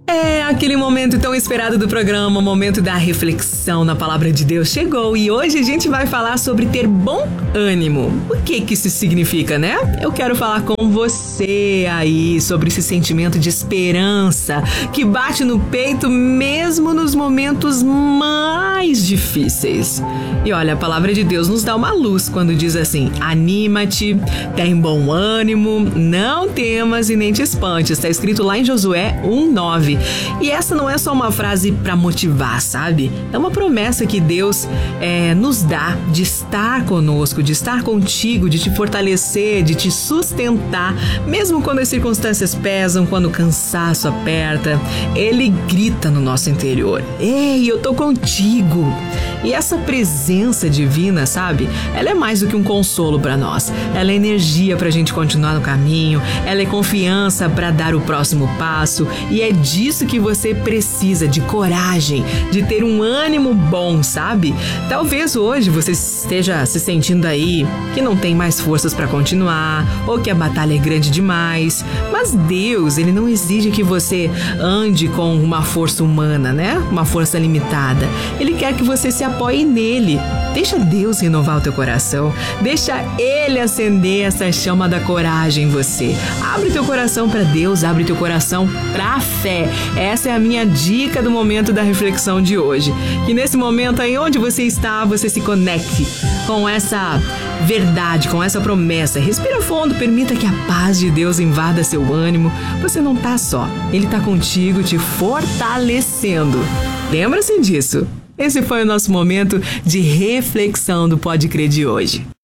Aquele momento tão esperado do programa, o momento da reflexão na palavra de Deus chegou e hoje a gente vai falar sobre ter bom ânimo. O que isso significa, né? Eu quero falar com você aí sobre esse sentimento de esperança que bate no peito mesmo nos momentos mais difíceis. E olha, a palavra de Deus nos dá uma luz quando diz assim: anima-te, tem bom ânimo, não temas e nem te espantes. Está escrito lá em Josué 1:9. E essa não é só uma frase para motivar, sabe? É uma promessa que Deus nos dá de estar conosco, de estar contigo, de te fortalecer, de te sustentar, mesmo quando as circunstâncias pesam, quando o cansaço aperta. Ele grita no nosso interior: ei, eu tô contigo. E essa presença divina, sabe? Ela é mais do que um consolo para nós. Ela é energia pra gente continuar no caminho, ela é confiança para dar o próximo passo, e é disso que você precisa, de coragem, de ter um ânimo bom, sabe? Talvez hoje você esteja se sentindo aí que não tem mais forças para continuar, ou que a batalha é grande demais, mas Deus, Ele não exige que você ande com uma força humana, né? Uma força limitada. Ele quer que você se apoie nele. Deixa Deus renovar o teu coração. Deixa Ele acender essa chama da coragem em você. Abre teu coração para Deus, abre teu coração para a fé. Essa é a minha dica do momento da reflexão de hoje. Que nesse momento aí onde você está, você se conecte com essa verdade, com essa promessa. Respira fundo, permita que a paz de Deus invada seu ânimo. Você não tá só. Ele tá contigo, te fortalecendo. Lembra-se disso. Esse foi o nosso momento de reflexão do Pode Crer de hoje.